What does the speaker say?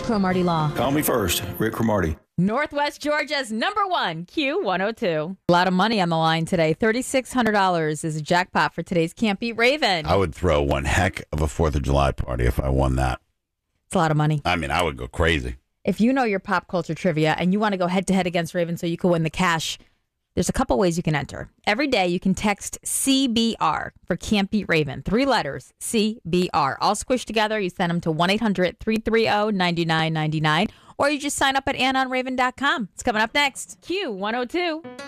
Cromartie Law. Call me first, Rick Cromartie. Northwest Georgia's #1 Q102. A lot of money on the line today. $3,600 is a jackpot for today's Can't Beat Raven. I would throw one heck of a 4th of July party if I won that. It's a lot of money. I mean, I would go crazy. If you know your pop culture trivia and you want to go head-to-head against Raven so you can win the cash, there's a couple ways you can enter. Every day you can text CBR for Can't Beat Raven. 3 letters, CBR. All squished together. You send them to 1-800-330-9999. Or you just sign up at AnnOnRaven.com. It's coming up next. Q102.